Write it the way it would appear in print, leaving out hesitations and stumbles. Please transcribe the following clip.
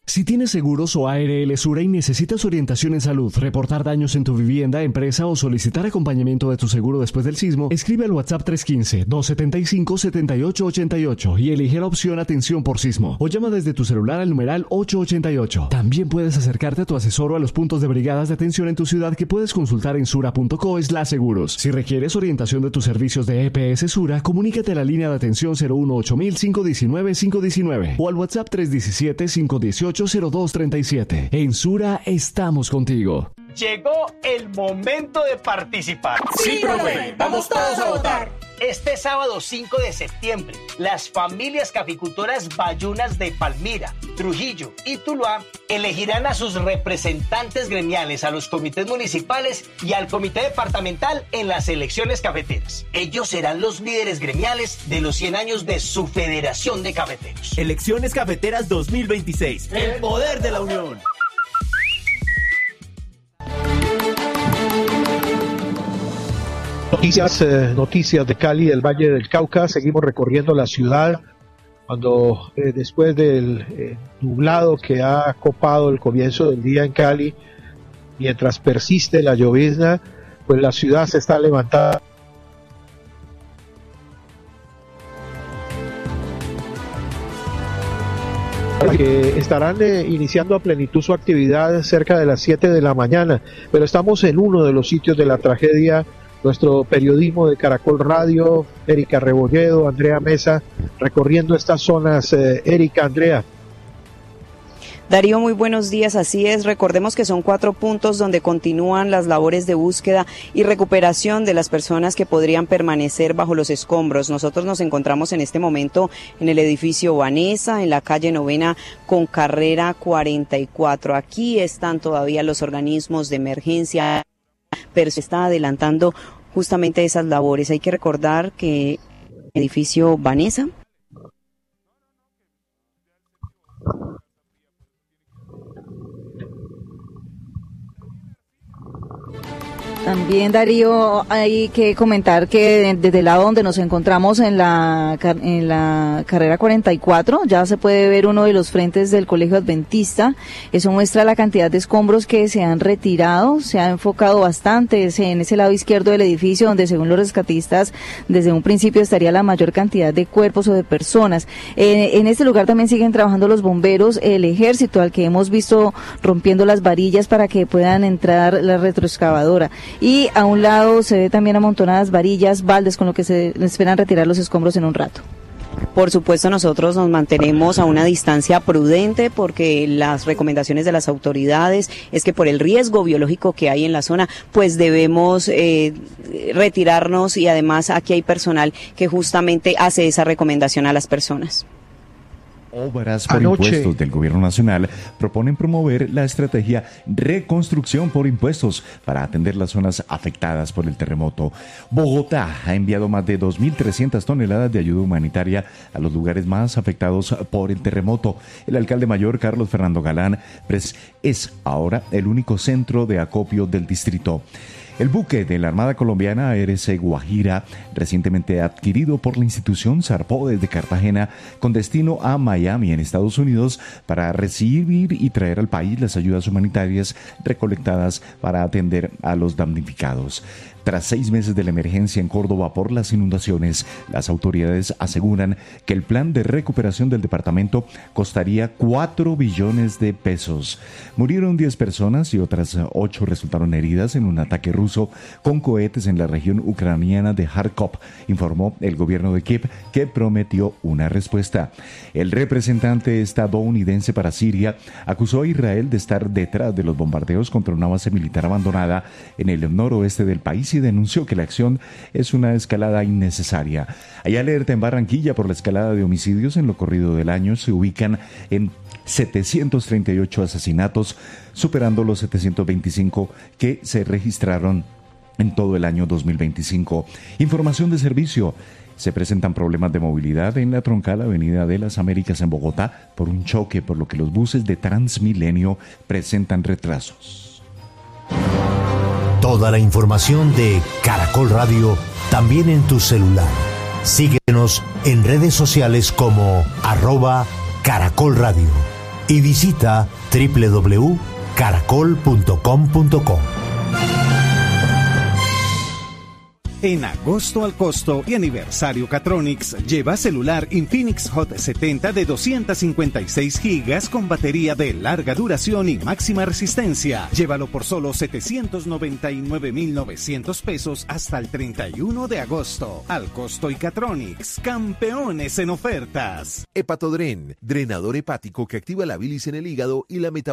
Si tienes seguros o ARL Sura y necesitas orientación en salud, reportar daños en tu vivienda, empresa o solicitar acompañamiento de tu seguro después del sismo, escribe al WhatsApp 315-275-7888 y elige la opción Atención por Sismo o llama desde tu celular al numeral 888. También puedes acercarte a tu asesor o a los puntos de brigadas de atención en tu ciudad que puedes consultar en sura.co/seguros. Si requieres orientación de tus servicios de EPS Sura, comunícate a la línea de atención 018-519-519 o al WhatsApp 317-518-0237. En Sura estamos contigo. Llegó el momento de participar. Sí, profe, vamos todos a votar. Este sábado 5 de septiembre, las familias caficultoras bayunas de Palmira, Trujillo y Tuluá elegirán a sus representantes gremiales, a los comités municipales y al comité departamental en las elecciones cafeteras. Ellos serán los líderes gremiales de los 100 años de su Federación de Cafeteros. Elecciones Cafeteras 2026. El poder de la unión. Noticias de Cali, del Valle del Cauca. Seguimos recorriendo la ciudad cuando después del nublado que ha copado el comienzo del día en Cali, mientras persiste la llovizna, pues la ciudad se está levantando. Que estarán iniciando a plenitud su actividad cerca de las 7 de la mañana, pero estamos en uno de los sitios de la tragedia. Nuestro periodismo de Caracol Radio, Erika Rebolledo, Andrea Mesa, recorriendo estas zonas. Erika, Andrea. Darío, muy buenos días. Así es, recordemos que son 4 puntos donde continúan las labores de búsqueda y recuperación de las personas que podrían permanecer bajo los escombros. Nosotros nos encontramos en este momento en el edificio Vanessa, en la calle Novena con carrera 44. Aquí están todavía los organismos de emergencia, pero se está adelantando justamente esas labores. Hay que recordar que el edificio Vanessa. También, Darío, hay que comentar que desde el lado donde nos encontramos en la carrera 44 ya se puede ver uno de los frentes del Colegio Adventista. Eso muestra la cantidad de escombros que se han retirado. Se ha enfocado bastante en ese lado izquierdo del edificio, donde según los rescatistas desde un principio estaría la mayor cantidad de cuerpos o de personas. En este lugar también siguen trabajando los bomberos, el ejército, al que hemos visto rompiendo las varillas para que puedan entrar la retroexcavadora. Y a un lado se ve también amontonadas varillas, baldes, con lo que se esperan retirar los escombros en un rato. Por supuesto, nosotros nos mantenemos a una distancia prudente porque las recomendaciones de las autoridades es que por el riesgo biológico que hay en la zona, pues debemos retirarnos, y además aquí hay personal que justamente hace esa recomendación a las personas. Obras por impuestos del Gobierno Nacional proponen promover la estrategia Reconstrucción por Impuestos para atender las zonas afectadas por el terremoto. Bogotá ha enviado más de 2.300 toneladas de ayuda humanitaria a los lugares más afectados por el terremoto. El alcalde mayor, Carlos Fernando Galán, es ahora el único centro de acopio del distrito. El buque de la Armada Colombiana ARC Guajira, recientemente adquirido por la institución, zarpó desde Cartagena con destino a Miami, en Estados Unidos, para recibir y traer al país las ayudas humanitarias recolectadas para atender a los damnificados. Tras 6 meses de la emergencia en Córdoba por las inundaciones, las autoridades aseguran que el plan de recuperación del departamento costaría 4 billones de pesos. Murieron 10 personas y otras 8 resultaron heridas en un ataque ruso con cohetes en la región ucraniana de Kharkov, informó el gobierno de Kiev, que prometió una respuesta. El representante estadounidense para Siria acusó a Israel de estar detrás de los bombardeos contra una base militar abandonada en el noroeste del país y denunció que la acción es una escalada innecesaria. Hay alerta en Barranquilla por la escalada de homicidios en lo corrido del año. Se ubican en 738 asesinatos, superando los 725 que se registraron en todo el año 2025. Información de servicio. Se presentan problemas de movilidad en la troncal Avenida de las Américas en Bogotá por un choque, por lo que los buses de Transmilenio presentan retrasos. Toda la información de Caracol Radio también en tu celular. Síguenos en redes sociales como @Caracol Radio. y visita www.caracol.com.co. En agosto al costo y aniversario Catronics, lleva celular Infinix Hot 70 de 256 gigas con batería de larga duración y máxima resistencia. Llévalo por solo 799,900 pesos hasta el 31 de agosto. Al costo y Catronics, campeones en ofertas. Hepatodren, drenador hepático que activa la bilis en el hígado y la